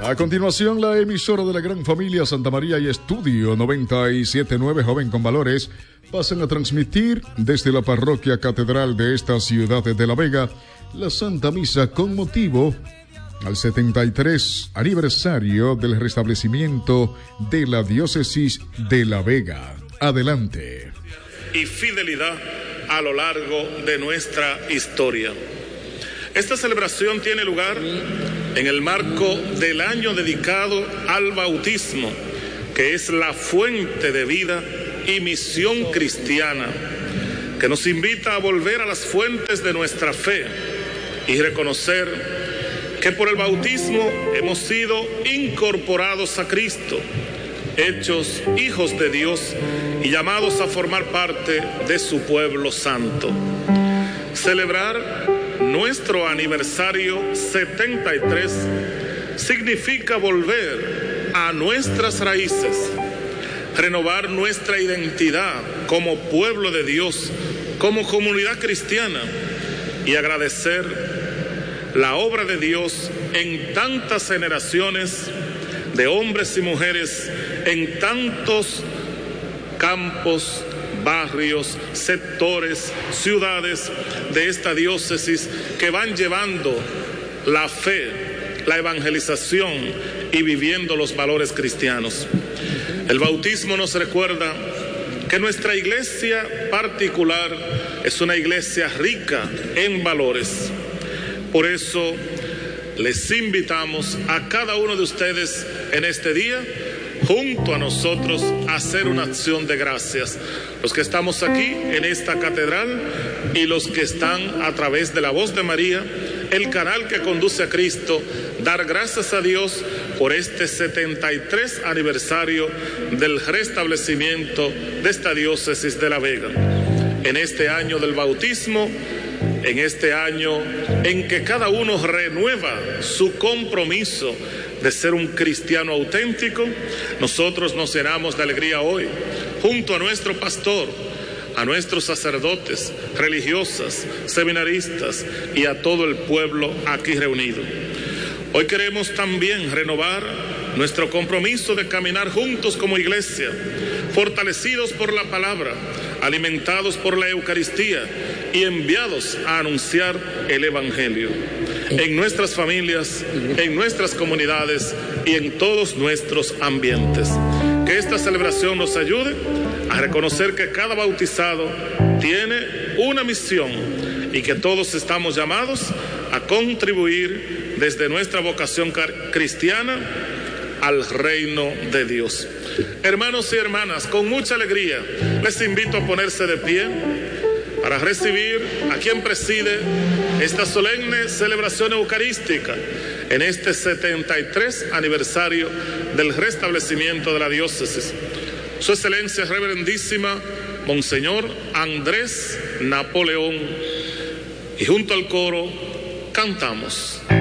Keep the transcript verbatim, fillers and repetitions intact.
A continuación, la emisora de la gran familia Santa María y Estudio noventa y siete punto nueve Joven con Valores pasan a transmitir desde la parroquia catedral de esta ciudad de La Vega la Santa Misa con motivo al setenta y tres aniversario del restablecimiento de la diócesis de La Vega. Adelante. Y fidelidad a lo largo de nuestra historia. Esta celebración tiene lugar en el marco del año dedicado al bautismo, que es la fuente de vida y misión cristiana, que nos invita a volver a las fuentes de nuestra fe y reconocer que por el bautismo hemos sido incorporados a Cristo, hechos hijos de Dios y llamados a formar parte de su pueblo santo. Celebrar nuestro aniversario setenta y tres significa volver a nuestras raíces, renovar nuestra identidad como pueblo de Dios, como comunidad cristiana, y agradecer la obra de Dios en tantas generaciones de hombres y mujeres, en tantos campos, barrios, sectores, ciudades de esta diócesis que van llevando la fe, la evangelización y viviendo los valores cristianos. El bautismo nos recuerda que nuestra iglesia particular es una iglesia rica en valores. Por eso les invitamos a cada uno de ustedes en este día, junto a nosotros, a hacer una acción de gracias. Los que estamos aquí en esta catedral y los que están a través de la Voz de María, el canal que conduce a Cristo, dar gracias a Dios por este setenta y tres aniversario del restablecimiento de esta diócesis de La Vega. En este año del bautismo, en este año en que cada uno renueva su compromiso de ser un cristiano auténtico, nosotros nos llenamos de alegría hoy, junto a nuestro pastor, a nuestros sacerdotes, religiosas, seminaristas y a todo el pueblo aquí reunido. Hoy queremos también renovar nuestro compromiso de caminar juntos como iglesia, fortalecidos por la palabra, alimentados por la Eucaristía y enviados a anunciar el Evangelio en nuestras familias, en nuestras comunidades y en todos nuestros ambientes. Que esta celebración nos ayude a reconocer que cada bautizado tiene una misión y que todos estamos llamados a contribuir desde nuestra vocación cristiana al reino de Dios. Hermanos y hermanas, con mucha alegría les invito a ponerse de pie para recibir a quien preside esta solemne celebración eucarística en este setenta y tres aniversario del restablecimiento de la diócesis. Su Excelencia Reverendísima Monseñor Andrés Napoleón. Y junto al coro cantamos.